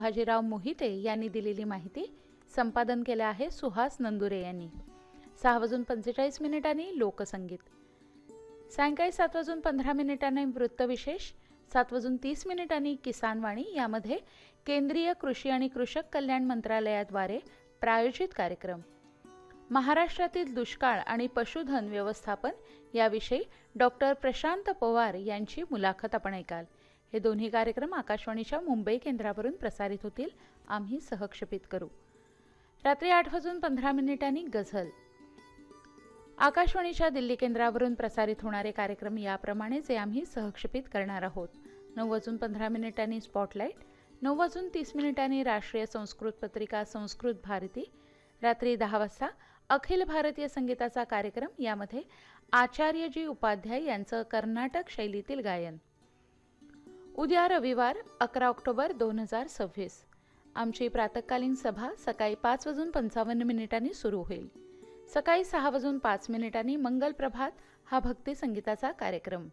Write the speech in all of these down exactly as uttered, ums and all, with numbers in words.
बाजीराव मोहिते यांनी दिलेली माहिती. संपादन केले आहे सुहास नंदुरे यांनी. सहा वाजून पंचेचाळीस मिनिटांनी लोकसंगीत. सायंकाळी सात वाजून पंधरा मिनिटांनी वृत्तविशेष. सात वाजून तीस मिनिटांनी किसानवाणी, यामध्ये केंद्रीय कृषी आणि कृषक कल्याण मंत्रालयाद्वारे प्रायोजित कार्यक्रम महाराष्ट्रातील दुष्काळ आणि पशुधन व्यवस्थापन याविषयी डॉक्टर प्रशांत पवार यांची मुलाखत आपण ऐकाल. हे दोन्ही कार्यक्रम आकाशवाणीच्या मुंबई केंद्रावरून प्रसारित होतील. आम्ही सहक्षेपित करू. रात्री आठ वाजून पंधरा मिनिटांनी गझल. आकाशवाणीच्या दिल्ली केंद्रावरून प्रसारित होणारे कार्यक्रम याप्रमाणे जे आम्ही सहक्षेपित करणार आहोत. नऊ वाजून पंधरा मिनिटांनी स्पॉटलाईट. नऊ वाजून तीस मिनिटांनी राष्ट्रीय संस्कृत पत्रिका संस्कृत भारती. रात्री दहा वाजता अखिल भारतीय संगीताचा कार्यक्रम, यामध्ये आचार्यजी उपाध्याय यांचं कर्नाटक शैलीतील गायन. उद्या रविवार अकरा ऑक्टोबर दोन हजार सव्वीस आमची प्रातःकालीन सभा सकाळी पाच वाजून पंचावन्न मिनिटांनी सुरू होईल. सकाळी सहा वाजून पाच मिनिटांनी मंगल प्रभात हा भक्ती संगीताचा कार्यक्रम.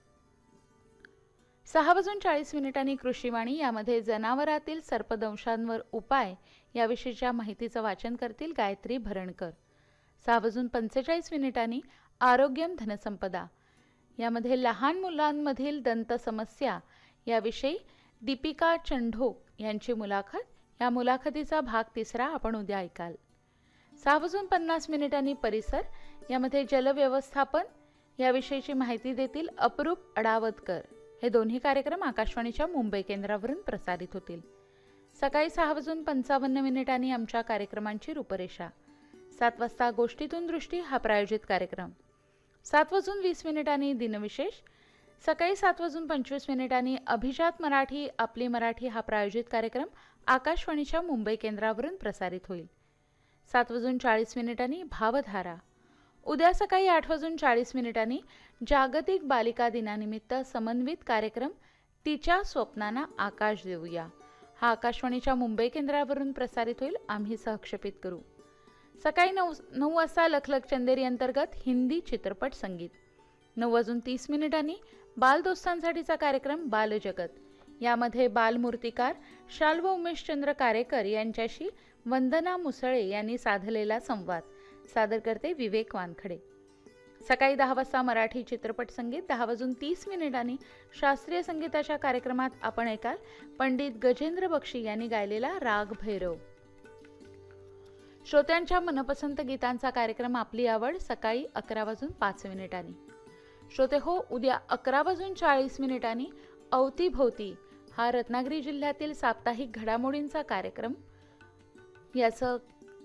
सहा वाजून चाळीस मिनिटांनी कृषीवाणी, यामध्ये जनावरातील सर्पदंशांवर उपाय याविषयीच्या माहितीचं वाचन करतील गायत्री भरणकर. सहा वाजून पंचेचाळीस मिनिटांनी आरोग्यम धनसंपदा, यामध्ये लहान मुलांमधील दंत समस्या याविषयी दीपिका चंढोक यांची मुलाखत. या मुलाखतीचा भाग तिसरा आपण उद्या ऐकाल. सहा वाजून पन्नास मिनिटांनी परिसर, यामध्ये जलव्यवस्थापन याविषयीची माहिती देतील अपरूप अडावतकर. हे दोन्ही कार्यक्रम आकाशवाणीच्या मुंबई केंद्रावरून प्रसारित होतील. सकाळी सहा वाजून पंचावन्न मिनिटांनी आमच्या कार्यक्रमांची रूपरेषा. सात वाजता गोष्टीतून दृष्टी हा प्रायोजित कार्यक्रम. सात वाजून वीस मिनिटांनी दिनविशेष. सकाळी सात वाजून पंचवीस मिनिटांनी अभिजात मराठी आपली मराठी हा प्रायोजित कार्यक्रम आकाशवाणीच्या मुंबई केंद्रावरून प्रसारित होईल. सात वाजून चाळीस मिनिटांनी भावधारा. उद्या सकाळी आठ वाजून चाळीस मिनिटांनी जागतिक बालिका दिनानिमित्त समन्वित कार्यक्रम तिच्या स्वप्नांना आकाश देऊया हा आकाशवाणीच्या मुंबई केंद्रावरून प्रसारित होईल. आम्ही सहक्षेपित करू. सकाळी नऊ नऊ वाजता लखलख चंदेरी अंतर्गत हिंदी चित्रपट संगीत. नऊ वाजून तीस मिनिटांनी बालदोस्तांसाठीचा कार्यक्रम बालजगत, यामध्ये बालमूर्तिकार शाल्व उमेशचंद्र कारेकर यांच्याशी वंदना मुसळे यांनी साधलेला संवाद. सादर करते विवेक वानखडे. सकाळी दहा वाजता मराठी चित्रपट संगीत. दहा वाजून तीस मिनिटांनी शास्त्रीय संगीताच्या कार्यक्रमात आपण ऐकाल पंडित गजेंद्र बक्षी यांनी गायलेला राग भैरव. श्रोत्यांच्या मनपसंत गीतांचा कार्यक्रम आपली आवड सकाळी अकरा वाजून पाच मिनिटांनी. श्रोते हो, उद्या अकरा वाजून चाळीस मिनिटांनी अवतीभोवती हा रत्नागिरी जिल्ह्यातील साप्ताहिक घडामोडींचा कार्यक्रम. याचं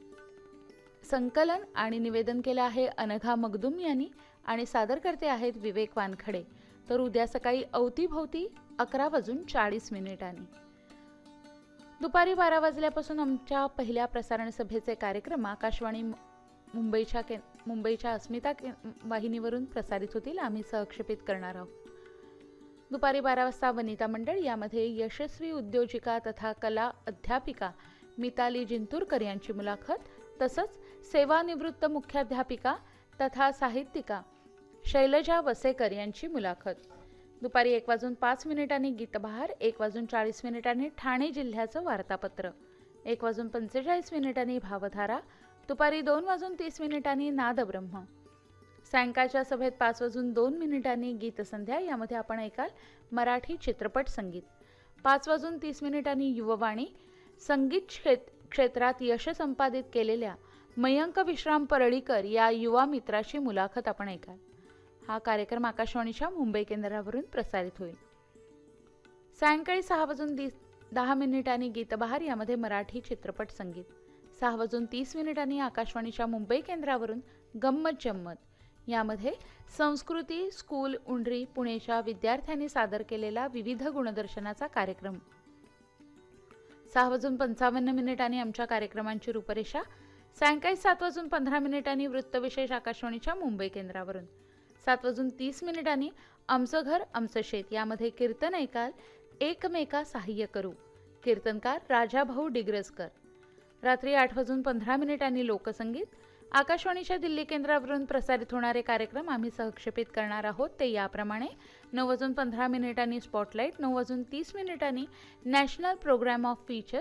संकलन आणि निवेदन केलं आहे अनघा मगदुम यांनी आणि सादर करते आहेत विवेक वानखडे. तर उद्या सकाळी अवतीभोवती अकरा वाजून चाळीस मिनिटांनी. दुपारी बारा वाजल्यापासून आमच्या पहिल्या प्रसारण सभेचे कार्यक्रम आकाशवाणी मुंबईच्या के मुंबईच्या अस्मिता के वाहिनीवरून प्रसारित होतील. आम्ही सहक्षेपित करणार आहोत. दुपारी बारा वाजता वनिता मंडळ, यामध्ये यशस्वी उद्योजिका तथा कला अध्यापिका मिताली जिंतूरकर यांची मुलाखत, तसंच सेवानिवृत्त मुख्याध्यापिका तथा साहित्यिका शैलजा वसेकर यांची मुलाखत. दुपारी एक वाजून पाच मिनिटांनी गीतबहार. एक वाजून चाळीस मिनिटांनी ठाणे जिल्ह्याचं वार्तापत्र. एक वाजून पंचेचाळीस मिनिटांनी भावधारा. दुपारी दोन वाजून तीस मिनिटांनी नादब्रह्म. सायंकाळच्या सभेत पाच वाजून दोन मिनिटांनी गीतसंध्या, यामध्ये आपण ऐकाल मराठी चित्रपट संगीत. पाच वाजून तीस मिनिटांनी युववाणी. संगीत क्षेत्रात यश संपादित केलेल्या मयंक विश्राम परळीकर या युवा मित्राची मुलाखत आपण ऐकाल. हा कार्यक्रम आकाशवाणीच्या मुंबई केंद्रावरून प्रसारित होईल. सायंकाळी सहा वाजून दहा मिनिटांनी गीतबहार, यामध्ये मराठी चित्रपट संगीत. सहा वाजून तीस मिनिटांनी आकाशवाणीच्या मुंबई केंद्रावरून गंमत जम्मत, यामध्ये संस्कृती स्कूल उंडरी पुणेच्या विद्यार्थ्यांनी सादर केलेला विविध गुणदर्शनाचा कार्यक्रम. सहा वाजून पंचावन्न मिनिटांनी आमच्या कार्यक्रमांची रूपरेषा. सायंकाळी सात वाजून पंधरा मिनिटांनी वृत्तविशेष आकाशवाणीच्या मुंबई केंद्रावरून. सात वाजून तीस मिनिटांनी आमचं घर आमचं शेत, यामध्ये कीर्तन ऐकाल एकमेका सहाय्य करू, कीर्तनकार राजाभाऊ डिग्रजकर. रात्री आठ वाजून पंधरा मिनिटांनी लोकसंगीत. आकाशवाणीच्या दिल्ली केंद्रावरून प्रसारित होणारे कार्यक्रम आम्ही सहक्षेपित करणार आहोत ते याप्रमाणे: नऊ वाजून पंधरा मिनिटांनी स्पॉटलाईट, नऊ वाजून तीस मिनिटांनी नॅशनल प्रोग्राम ऑफ फीचर,